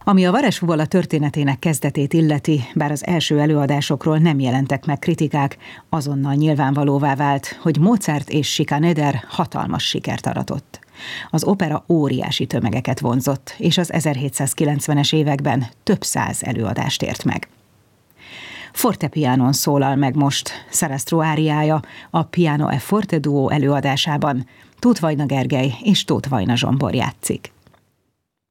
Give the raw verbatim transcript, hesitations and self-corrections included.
Ami a Varesfuvala történetének kezdetét illeti, bár az első előadásokról nem jelentek meg kritikák, azonnal nyilvánvalóvá vált, hogy Mozart és Schikaneder hatalmas sikert aratott. Az opera óriási tömegeket vonzott, és az ezerhétszázkilencvenes években több száz előadást ért meg. Fortepianon szólal meg most Sarastro áriája a Piano e Forte Duo előadásában. Tóth Vajna Gergely és Tóth Vajna Zsombor játszik.